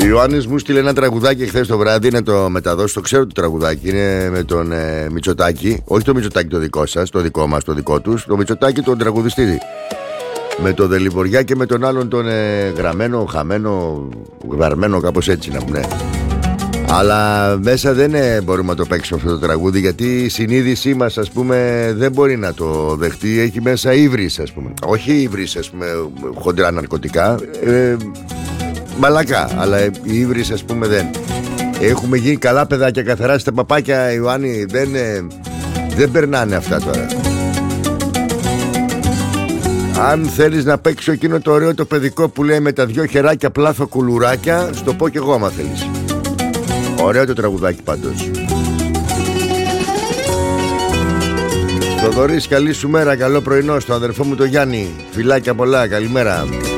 Ιωάννης μου στείλε ένα τραγουδάκι χθες το βράδυ να το μεταδώσει. Το ξέρω το τραγουδάκι. Είναι με τον Μητσοτάκη. Όχι το Μητσοτάκη το δικό σας, το δικό μας, το δικό τους. Το Μητσοτάκη τον τραγουδιστή. Με τον Δελιβοριά και με τον άλλον τον γραμμένο, χαμένο, βαρμένο, κάπως έτσι να πούνε. Αλλά μέσα δεν μπορούμε να το παίξουμε αυτό το τραγούδι, γιατί η συνείδησή μας, ας πούμε, δεν μπορεί να το δεχτεί. Έχει μέσα ύβρις, ας πούμε. Όχι ύβρις, ας πούμε, χοντρά ναρκωτικά, μαλακά. Αλλά οι ύβρις, ας πούμε, δεν. Έχουμε γίνει καλά παιδάκια, καθαρά στα παπάκια, Ιωάννη. Δεν περνάνε αυτά τώρα. Αν θέλεις να παίξω εκείνο το ωραίο το παιδικό που λέει με τα δυο χεράκια πλάθο κουλουράκια, στο πω κι εγώ άμα θέλεις. Ωραίο το τραγουδάκι πάντως. Θοδωρής, καλή σου μέρα, καλό πρωινό στο αδερφό μου το Γιάννη. Φιλάκια πολλά, καλημέρα.